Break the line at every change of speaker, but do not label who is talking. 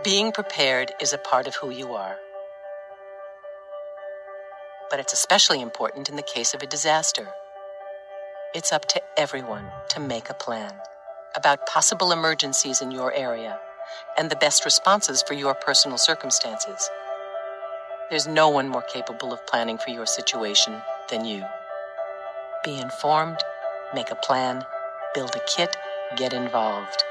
Being prepared is a part of who you are. But it's especially important in the case of a disaster. It's up to everyone to make a plan about possible emergencies in your area and the best responses for your personal circumstances. There's no one more capable of planning for your situation than you. Be informed, make a plan, build a kit, get involved.